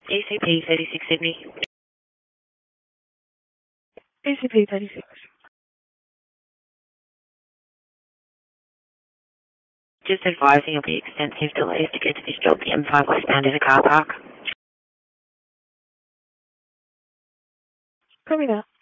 ECP 36 Sydney. ECP 36. Just advising there'll be extensive delays to get to this job. The M5 westbound is a car park. Copy that.